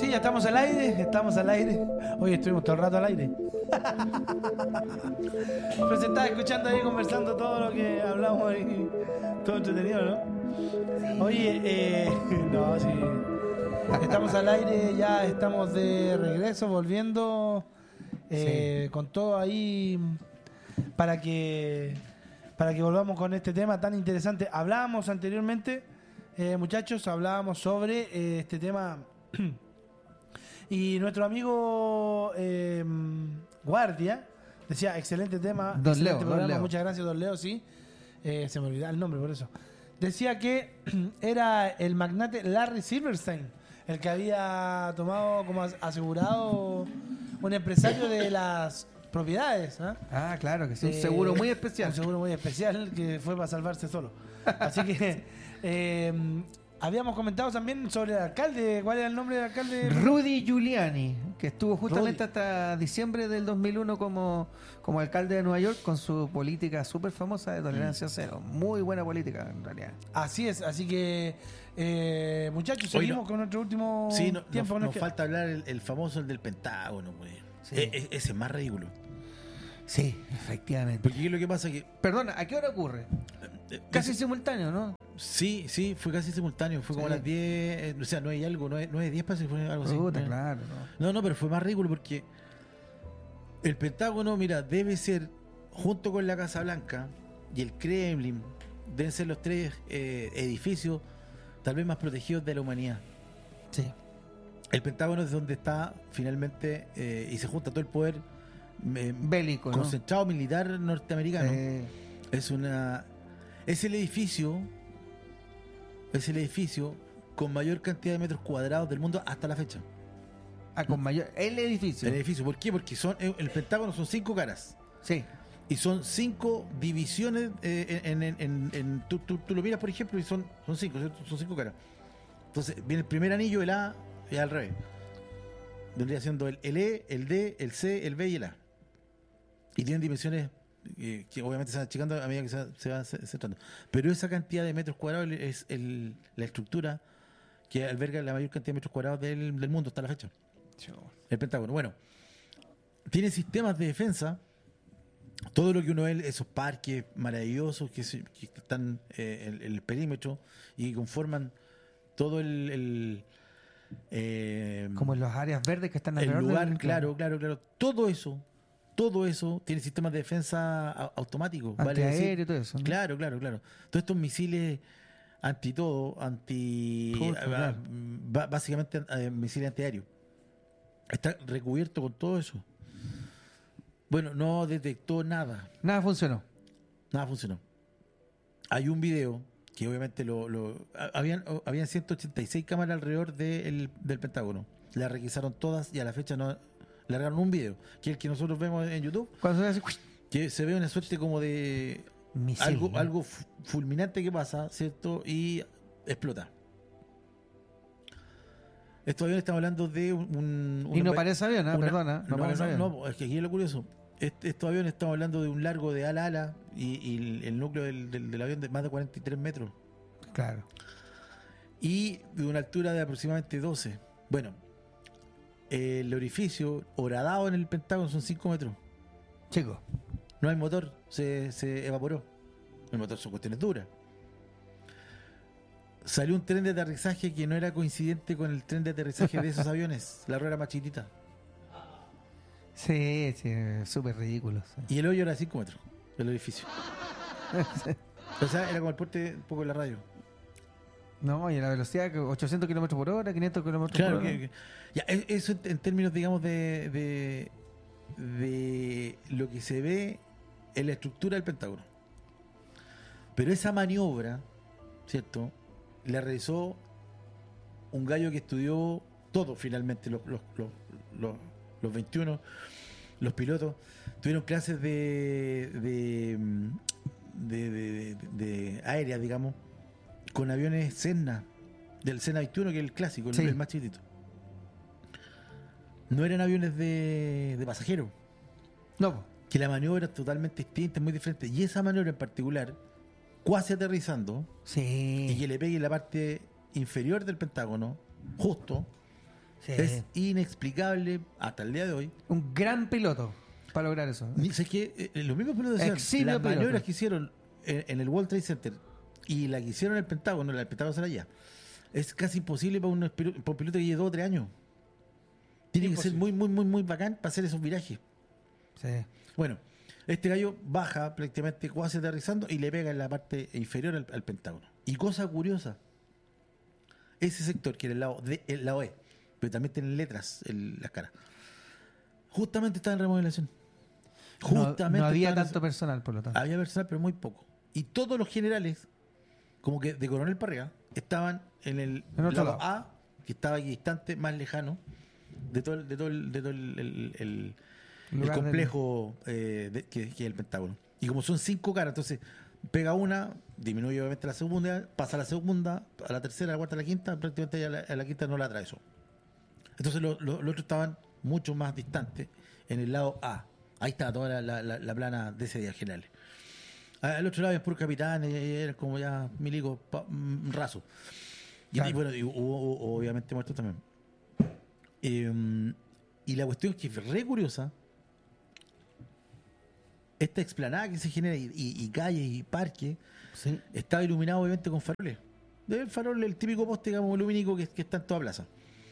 Sí, ya estamos al aire, Hoy estuvimos todo el rato al aire. Pero se estaba escuchando ahí, conversando todo lo que hablamos ahí. Todo entretenido, ¿no? Oye, no, sí. Estamos al aire, ya estamos de regreso, volviendo con todo ahí para que volvamos con este tema tan interesante. Hablábamos anteriormente, muchachos, sobre este tema y nuestro amigo Guardia decía, excelente tema, Don excelente Leo, programa, Don Leo. muchas gracias, Don Leo, sí. Se me olvidaba el nombre por eso. Decía que era el magnate Larry Silverstein el que había tomado como asegurado un empresario de las propiedades. Ah, claro, que es un seguro muy especial. Un seguro muy especial que fue para salvarse solo. Así que habíamos comentado también sobre el alcalde. ¿Cuál era el nombre del alcalde? Rudy Giuliani, que estuvo justamente hasta diciembre del 2001 como alcalde de Nueva York con su política súper famosa de tolerancia cero. Muy buena política, en realidad. Así es, así que muchachos, seguimos con nuestro último tiempo. Nos falta hablar el famoso, el del Pentágono, güey. Sí. Ese es más ridículo. Sí, efectivamente. Porque ¿qué es lo que pasa? Que Perdona, ¿a qué hora ocurre? Casi simultáneo, ¿no? sí, fue casi simultáneo. Fue como a las 10, o sea, 9 y algo, 9:10 parece que fue algo así. Puta, claro. No, pero fue más ridículo porque el Pentágono, mira, debe ser, junto con la Casa Blanca y el Kremlin, deben ser los tres edificios tal vez más protegidos de la humanidad. Sí. El Pentágono es donde está finalmente y se junta todo el poder bélico, concentrado militar norteamericano. Es el edificio con mayor cantidad de metros cuadrados del mundo hasta la fecha. Con mayor. El edificio. ¿Por qué? Porque el Pentágono son 5 caras. Sí. Y son 5 divisiones. Tú lo miras, por ejemplo, y son 5, ¿cierto? Son 5 caras. Entonces viene el primer anillo, el A, y al revés. Vendría siendo el E, el D, el C, el B y el A. Y tienen dimensiones que obviamente se van achicando a medida que se va centrando. Pero esa cantidad de metros cuadrados es la estructura que alberga la mayor cantidad de metros cuadrados del mundo hasta la fecha. El Pentágono. Bueno, tiene sistemas de defensa. Todo lo que uno ve, esos parques maravillosos que están en el perímetro y que conforman todo como en las áreas verdes que están alrededor del lugar, claro. Todo eso tiene sistemas de defensa automáticos. Antiaéreo y todo eso, ¿no? Claro. Todos estos misiles básicamente misiles antiaéreos. Está recubierto con todo eso. Bueno, no detectó nada. Nada funcionó. Hay un video que obviamente habían 186 cámaras alrededor del Pentágono. Las requisaron todas y a la fecha no largaron un video, que es el que nosotros vemos en YouTube. Cuando se hace... Que se ve una suerte como de misil, algo fulminante que pasa, ¿cierto? Y explota. Estos aviones, estamos hablando de un y no parece avión, perdona. No parece avión. No, es que aquí es lo curioso. Estos aviones, estamos hablando de un largo de ala a ala y el núcleo del avión de más de 43 metros. Claro. Y de una altura de aproximadamente 12. Bueno, el orificio horadado en el Pentágono son 5 metros. Chico. No hay motor, se evaporó. El motor son cuestiones duras. Salió un tren de aterrizaje que no era coincidente con el tren de aterrizaje de esos aviones. La rueda era más chiquitita. Sí, súper ridículo. Sí. Y el hoyo era 5 metros, el edificio. O sea, era como el porte un poco de la radio. No, y la velocidad, 800 kilómetros por hora, 500 kilómetros por hora. Ya, eso en términos, digamos, de lo que se ve en la estructura del Pentágono. Pero esa maniobra, ¿cierto?, la realizó un gallo que estudió todo finalmente, los 21, los pilotos tuvieron clases de aéreas, digamos, con aviones Cessna, del Cessna 21, que es el clásico, el más chiquitito. No eran aviones de pasajeros. No. Que la maniobra es totalmente distinta, es muy diferente. Y esa maniobra en particular, cuasi aterrizando, y que le pegue en la parte inferior del Pentágono, justo, Sí. Es inexplicable hasta el día de hoy. Un gran piloto para lograr eso. Sé que los mismos pilotos decían, Eximio las piloto. maniobras que hicieron en el World Trade Center y la que hicieron en el Pentágono, la del Pentágono será allá, es casi imposible para un piloto que lleve 2 o 3 años. Tiene que ser muy, muy, muy, muy bacán para hacer esos virajes. Sí. Bueno, este gallo baja prácticamente casi aterrizando y le pega en la parte inferior al Pentágono. Y cosa curiosa, ese sector, que era el lado E, pero también tiene letras en las caras, justamente estaba en remodelación. No había tanto personal, por lo tanto. Había personal, pero muy poco. Y todos los generales, como que de coronel para arriba, estaban en el otro lado lado. A, que estaba aquí distante, más lejano, de todo el Lugar complejo que es el Pentágono. Y como son 5 caras, entonces pega una, disminuye obviamente la segunda, pasa a la segunda, a la tercera, a la cuarta, a la quinta, prácticamente a la quinta no la atravesó. Entonces los otros estaban mucho más distantes en el lado A. Ahí estaba toda la plana de ese día general. Al otro lado es por capitán, era como ya milico raso. Y, Claro. y bueno, y hubo obviamente muertos también. Y la cuestión es que es re curiosa. Esta explanada que se genera y calles y parques Sí. estaba iluminado obviamente con faroles. El farol, el típico poste, digamos, lumínico que está en toda plaza.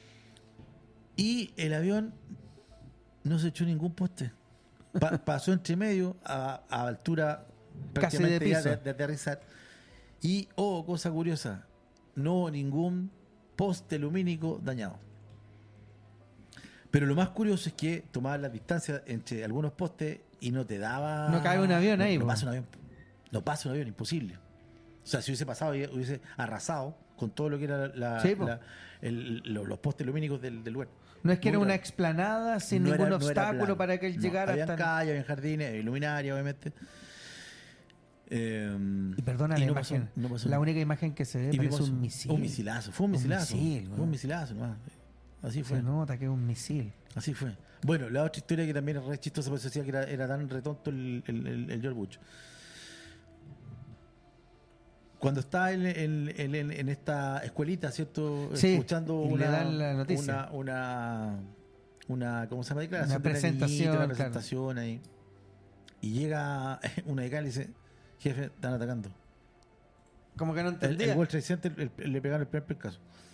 Y el avión no se echó ningún poste. Pasó entre medio a altura Casi prácticamente de ya piso. de aterrizar. Y, cosa curiosa, no hubo ningún poste lumínico dañado. Pero lo más curioso es que tomaban las distancias entre algunos postes y no te daba... No cabe un avión ahí, No po. pasa un avión. No pasa un avión, imposible. O sea, si hubiese pasado, hubiese arrasado con todo lo que era Sí, po. los postes lumínicos del lugar. No es que Muy era una raro. explanada sin No ningún era obstáculo plano. para que él No, llegara habían hasta... calles, habían jardines, luminaria, obviamente. Y perdona la no imagen. pasó- no pasó la nada. única imagen que se ve Y parece vimos un misil. Un misilazo, fue un misilazo. misil, fue weón. un misilazo nomás. Así fue. Se nota que es un misil. Así fue. Bueno, la otra historia que también es re chistosa, porque se decía que era tan retonto el George Bush. Cuando está en esta escuelita, ¿cierto? Sí, Escuchando y le dan la noticia. una ¿cómo se llama? Declaración Una de la presentación, niñita, una claro. presentación ahí. Y llega una de acá y le dice, jefe, están atacando. Como que no El entendía. World Trade Center le pegaron el primer caso.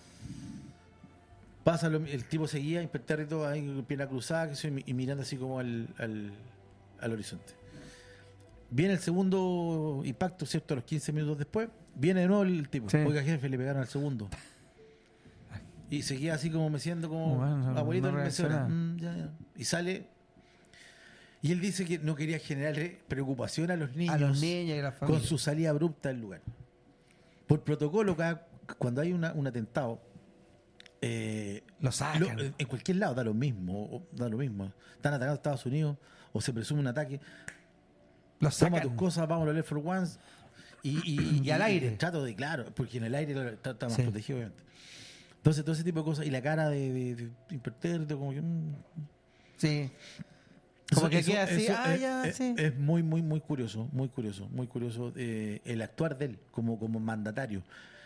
Pasa, el tipo seguía impertérrito ahí, pierna cruzada, y mirando así como al horizonte. Viene el segundo impacto, ¿cierto? A los 15 minutos después, viene de nuevo el tipo. Sí. Oiga, jefe, le pegaron al segundo. Y seguía así como meciendo como Bueno, abuelito no en mecedora. reacciona. Ya. Y sale. Y él dice que no quería generarle preocupación a los niños, a los niños y a la familia. con su salida abrupta del lugar. Por protocolo, cuando hay un atentado, Lo sacan. en cualquier lado da lo mismo. Están atacando a Estados Unidos o se presume un ataque. Lo Toma sacan. tus cosas, vamos a los Air Force Ones y al aire. Trato de, claro, porque en el aire está más Sí. protegido, obviamente. Entonces, todo ese tipo de cosas. Y la cara de impertérrito, como que. Sí. Como que queda así, es, ya, sí. es muy, muy, muy curioso, muy curioso, muy curioso el actuar de él como mandatario.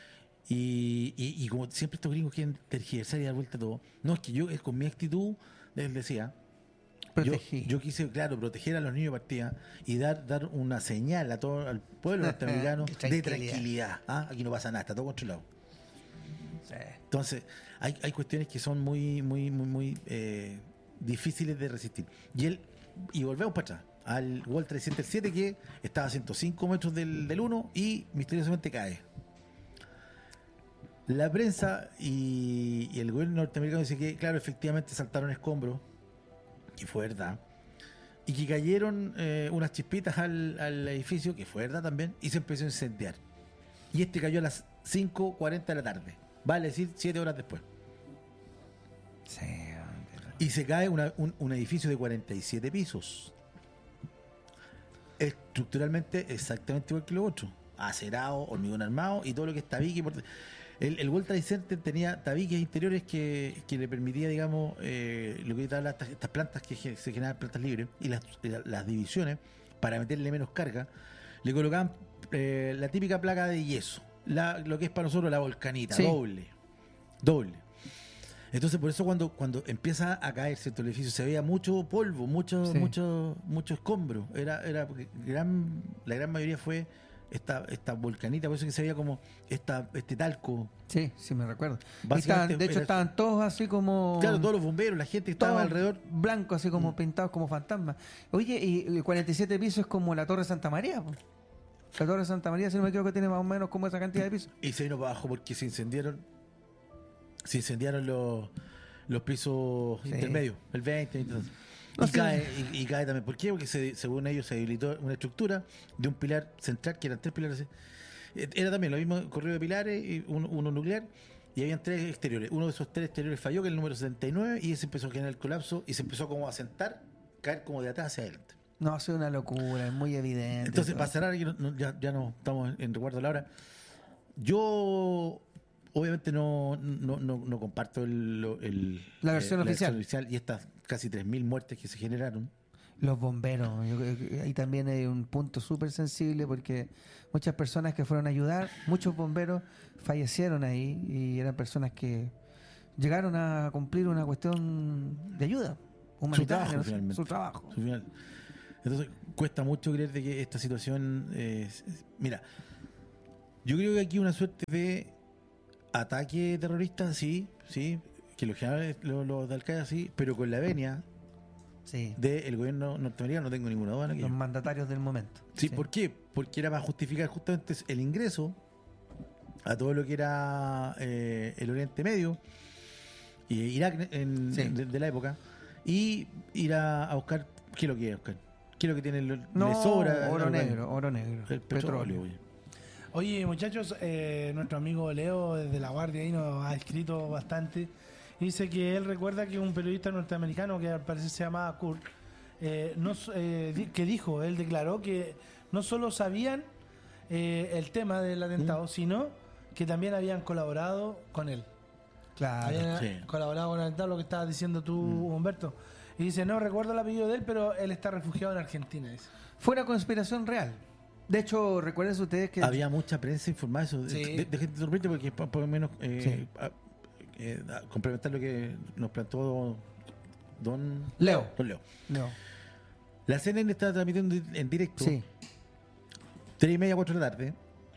Y como siempre estos gringos quieren tergiversar y dar vuelta a todo. No, es que yo, con mi actitud, les decía, Protegí. yo quise, claro, proteger a los niños de partida y dar una señal a todo al pueblo norteamericano de tranquilidad. ¿Ah? Aquí no pasa nada, está todo controlado. Sí. Entonces, hay cuestiones que son muy, muy, muy, muy difíciles de resistir. Y volvemos para atrás, al World Trade Center 7, que estaba a 105 metros del 1 y misteriosamente cae. La prensa y el gobierno norteamericano dice que, claro, efectivamente saltaron escombros, que fue verdad, y que cayeron unas chispitas al edificio, que fue verdad también, y se empezó a incendiar. Y este cayó a las 5:40 de la tarde, vale decir 7 horas después. Sí. Y se cae un edificio de 47 pisos. Estructuralmente exactamente igual que los otros. Acerado, hormigón armado y todo lo que es tabique. El World Trade Center tenía tabiques interiores que le permitía, digamos, lo que estaba estas plantas que se generan plantas libres y las divisiones, para meterle menos carga, le colocaban la típica placa de yeso. Lo que es para nosotros la volcanita, Sí. doble. Entonces, por eso cuando empieza a caerse el edificio, se veía mucho polvo, mucho escombro. Era porque la gran mayoría fue esta volcanita, por eso que se veía como este talco. Sí, sí me recuerdo. Básicamente De hecho, estaban todos así como... Claro, todos los bomberos, la gente que estaba alrededor. Blancos, así como pintados como fantasmas. Oye, y el 47 pisos es como la Torre Santa María, po. La Torre Santa María, si no me equivoco, tiene más o menos como esa cantidad de pisos. Y se vino para abajo porque se incendiaron los pisos intermedios, el 20, entonces. Y cae también. ¿Por qué? Porque según ellos se debilitó una estructura de un pilar central, que eran 3 pilares. Era también lo mismo correo de pilares, y uno nuclear, y habían 3 exteriores. Uno de esos 3 exteriores falló, que es el número 79, y se empezó a generar el colapso y se empezó como a sentar, caer como de atrás hacia adelante. No, ha sido una locura, es muy evidente. Entonces, para cerrar, ya no estamos en recuerdo de la hora. Yo obviamente no comparto la versión oficial y estas casi 3.000 muertes que se generaron. Los bomberos, ahí también hay un punto súper sensible porque muchas personas que fueron a ayudar, muchos bomberos fallecieron ahí y eran personas que llegaron a cumplir una cuestión de ayuda humanitaria, su trabajo. Entonces cuesta mucho creer de que esta situación mira, yo creo que aquí una suerte de ataque terrorista, sí, que los generales, los de Al-Qaeda, sí, pero con la venia del gobierno norteamericano no tengo ninguna duda. Los mandatarios del momento. Sí, ¿por qué? Porque era para justificar justamente el ingreso a todo lo que era el Oriente Medio y Irak de la época, y ir a buscar, ¿qué es lo que iba a buscar? ¿Qué es lo que tiene? Le sobra oro negro, el petróleo. Oye, muchachos, nuestro amigo Leo desde La Guardia ahí nos ha escrito bastante. Dice que él recuerda que un periodista norteamericano que al parecer se llamaba Kurt, que dijo, él declaró que no solo sabían el tema del atentado, sino que también habían colaborado con él. Claro. Habían colaborado con el atentado, lo que estabas diciendo tú, Humberto. Y dice, no recuerdo el apellido de él, pero él está refugiado en Argentina. Dice. Fue una conspiración real. De hecho, recuerden ustedes que... Había mucha prensa informada eso. Sí. De gente sorprendente porque por lo menos complementar lo que nos planteó don Leo. La CNN está transmitiendo en directo 3:30, 4 de la tarde,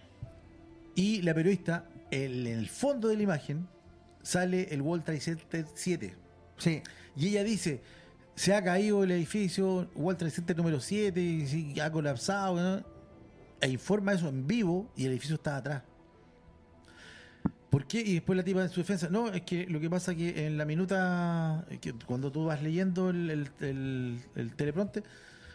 y la periodista, en el fondo de la imagen sale el World Trade Center 7. Sí. Y ella dice, se ha caído el edificio World Trade Center número 7 y ha colapsado, ¿no? E informa eso en vivo y el edificio está atrás. ¿Por qué? Y después la tipa en su defensa, no, es que lo que pasa es que en la minuta, que cuando tú vas leyendo el teleprompter,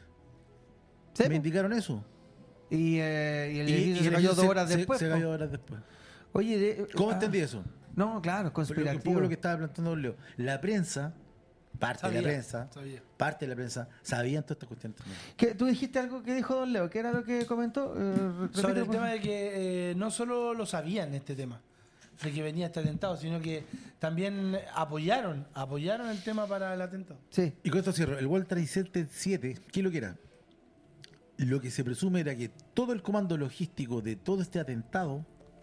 me indicaron eso. Y el edificio se cayó 2 horas después. Se cayó 2 horas después. Oye, ¿cómo entendí eso? No, claro, conspirativo. Un poco lo que estaba planteando Leo. La prensa, parte de la prensa, sabían todas estas cuestiones también. ¿Tú dijiste algo que dijo don Leo? ¿Qué era lo que comentó? Sobre el tema de que no solo lo sabían este tema, de que venía este atentado, sino que también apoyaron el tema para el atentado. Sí. Y con esto cierro. El World Trade Center 7, ¿qué es lo que era? Lo que se presume era que todo el comando logístico de todo este atentado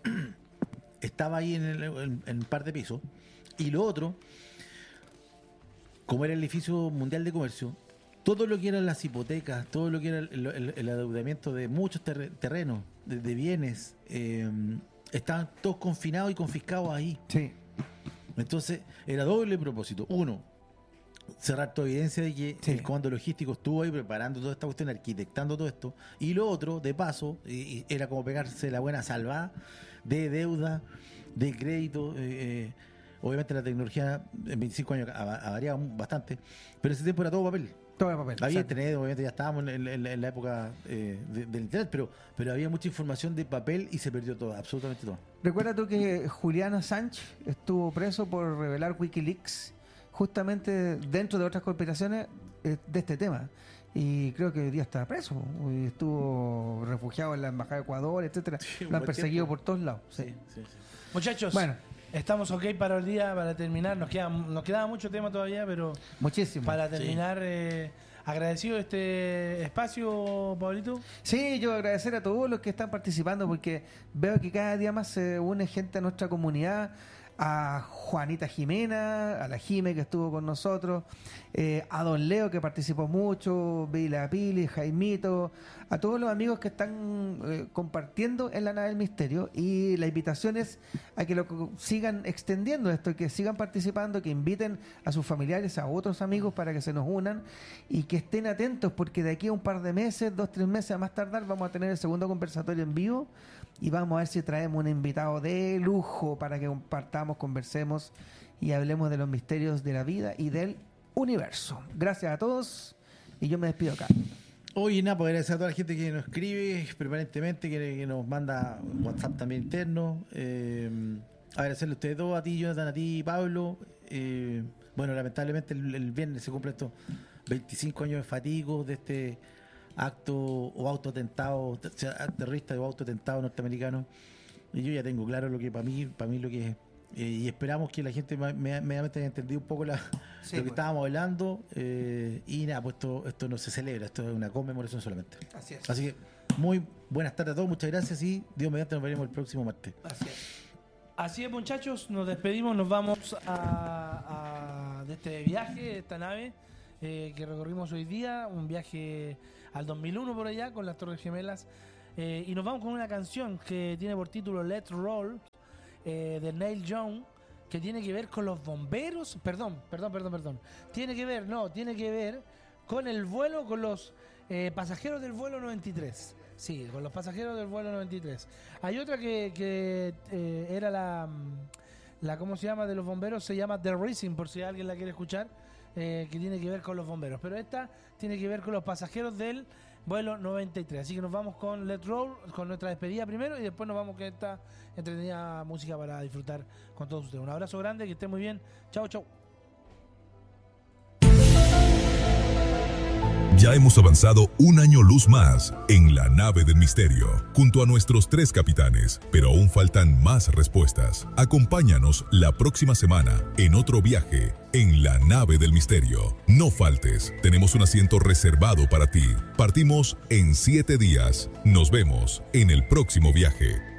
estaba ahí en un par de pisos. Y lo otro, como era el edificio mundial de comercio, todo lo que eran las hipotecas, todo lo que era el adeudamiento de muchos terrenos, de bienes, estaban todos confinados y confiscados ahí. Sí. Entonces, era doble propósito. Uno, cerrar toda evidencia de que el comando logístico estuvo ahí preparando toda esta cuestión, arquitectando todo esto. Y lo otro, de paso, era como pegarse la buena salvada de deuda, de crédito. Obviamente la tecnología en 25 años ha variado bastante, pero ese tiempo era todo papel. Había internet, obviamente ya estábamos en la época del internet, pero había mucha información de papel y se perdió todo, absolutamente todo. ¿Recuerdas tú que Julian Assange estuvo preso por revelar Wikileaks justamente dentro de otras conspiraciones de este tema? Y creo que hoy día está preso, y estuvo refugiado en la embajada de Ecuador, etcétera. Lo han perseguido por todos lados. Sí. Muchachos, bueno, estamos ok para el día, para terminar. Nos quedaba mucho tema todavía, pero muchísimo. Para terminar, agradecido este espacio, Pablito. Sí, yo agradecer a todos los que están participando, porque veo que cada día más se une gente a nuestra comunidad a Juanita Jimena, a la Jime que estuvo con nosotros, a Don Leo que participó mucho, Vila Pili, Jaimito, a todos los amigos que están compartiendo en la nave del misterio, y la invitación es a que lo sigan extendiendo esto, que sigan participando, que inviten a sus familiares, a otros amigos para que se nos unan y que estén atentos, porque de aquí a un par de meses, 2-3 meses a más tardar, vamos a tener el segundo conversatorio en vivo y vamos a ver si traemos un invitado de lujo para que compartamos, conversemos y hablemos de los misterios de la vida y del universo. Gracias a todos y yo me despido acá. Oye, nada, pues agradecer a toda la gente que nos escribe permanentemente, que nos manda WhatsApp también interno. Agradecerle a ustedes dos, a ti, Jonathan, a ti, Pablo. Bueno, lamentablemente el viernes se cumplen estos 25 años de fatigos de este acto o autoatentado terrorista o autoatentado norteamericano. Y yo ya tengo claro lo que para mí lo que es. Y esperamos que la gente medianamente haya entendido un poco lo que estábamos hablando. Y nada, pues esto no se celebra, esto es una conmemoración solamente. Así es. Así que muy buenas tardes a todos, muchas gracias y Dios mediante nos veremos el próximo martes. Así es, muchachos, nos despedimos, nos vamos de este viaje, de esta nave que recorrimos hoy día, un viaje al 2001 por allá con las Torres Gemelas, y nos vamos con una canción que tiene por título Let's Roll, de Neil Young, que tiene que ver con los bomberos, perdón, tiene que ver con el vuelo, con los pasajeros del vuelo 93. Sí, con los pasajeros del vuelo 93. Hay otra que era la ¿cómo se llama? De los bomberos, se llama The Rising, por si alguien la quiere escuchar, que tiene que ver con los bomberos. Pero esta tiene que ver con los pasajeros del vuelo 93. Así que nos vamos con Let's Roll, con nuestra despedida primero, y después nos vamos con esta entretenida música para disfrutar con todos ustedes. Un abrazo grande, que estén muy bien. Chau, chau. Ya hemos avanzado un año luz más en la nave del misterio, junto a nuestros 3 capitanes, pero aún faltan más respuestas. Acompáñanos la próxima semana en otro viaje en la nave del misterio. No faltes, tenemos un asiento reservado para ti. Partimos en 7 días. Nos vemos en el próximo viaje.